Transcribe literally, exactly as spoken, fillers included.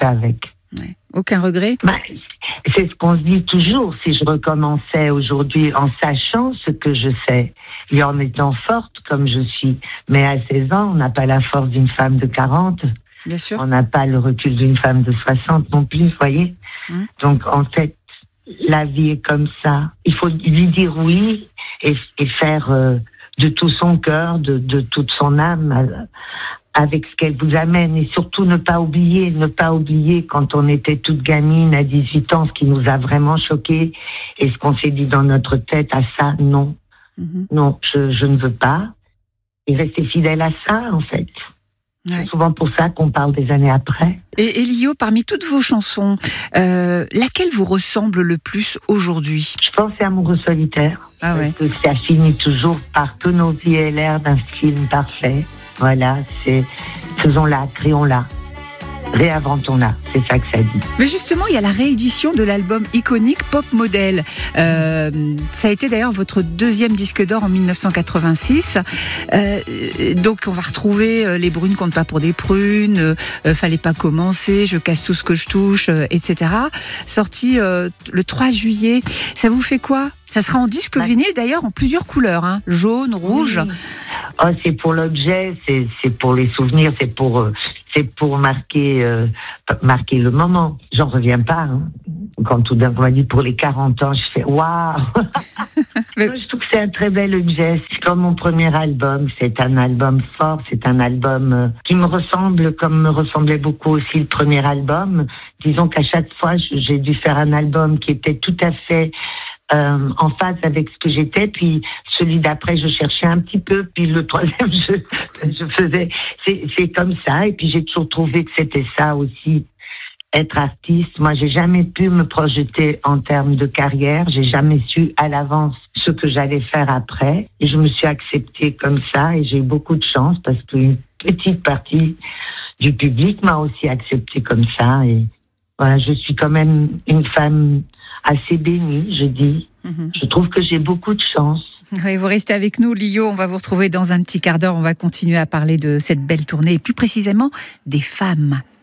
fait avec. Ouais. Aucun regret? Bah, c'est ce qu'on se dit toujours. Si je recommençais aujourd'hui en sachant ce que je sais et en étant forte comme je suis, mais à seize ans, on n'a pas la force d'une femme de quarante. Bien sûr. On n'a pas le recul d'une femme de soixante non plus, vous voyez. Mmh. Donc en fait, la vie est comme ça. Il faut lui dire oui et, et faire euh, de tout son cœur, de, de toute son âme, euh, avec ce qu'elle vous amène. Et surtout ne pas oublier, ne pas oublier quand on était toute gamine à dix-huit ans, ce qui nous a vraiment choqués et ce qu'on s'est dit dans notre tête, à ça, non. Mmh. Non, je, je ne veux pas. Et rester fidèle à ça, en fait. Ouais. C'est souvent pour ça qu'on parle des années après. Et, et Lio, parmi toutes vos chansons, euh, laquelle vous ressemble le plus aujourd'hui? Je pense c'est Amoureux solitaire. Ah ouais. Parce que ça finit toujours par que nos vies aient l'air d'un film parfait. Voilà, c'est faisons-la, créons-la, réinventons-la, c'est ça que ça dit. Mais justement, il y a la réédition de l'album iconique Pop Model. Euh, ça a été d'ailleurs votre deuxième disque d'or en dix-neuf cent quatre-vingt-six. Euh, donc on va retrouver euh, Les brunes comptent pas pour des prunes, euh, Fallait pas commencer, Je casse tout ce que je touche, euh, et cetera. Sorti euh, le trois juillet. Ça vous fait quoi? Ça sera en disque ouais. vinyle d'ailleurs en plusieurs couleurs, hein, jaune, rouge. Oui. Oh, c'est pour l'objet, c'est, c'est pour les souvenirs, c'est pour, euh, c'est pour marquer, euh, marquer le moment. J'en reviens pas. Hein. Quand tout d'un coup on m'a dit pour les quarante ans, je fais waouh. Mais... Je trouve que c'est un très bel objet. C'est comme mon premier album. C'est un album fort. C'est un album euh, qui me ressemble, comme me ressemblait beaucoup aussi le premier album. Disons qu'à chaque fois, j'ai dû faire un album qui était tout à fait Euh, en phase avec ce que j'étais, puis celui d'après je cherchais un petit peu, puis le troisième je, je faisais, c'est, c'est comme ça, et puis j'ai toujours trouvé que c'était ça aussi, être artiste. Moi j'ai jamais pu me projeter en termes de carrière, j'ai jamais su à l'avance ce que j'allais faire après, et je me suis acceptée comme ça, et j'ai eu beaucoup de chance, parce qu'une petite partie du public m'a aussi acceptée comme ça, et voilà, je suis quand même une femme assez bénie, je dis. Mmh. Je trouve que j'ai beaucoup de chance. Oui, vous restez avec nous, Lio. On va vous retrouver dans un petit quart d'heure. On va continuer à parler de cette belle tournée et plus précisément des femmes.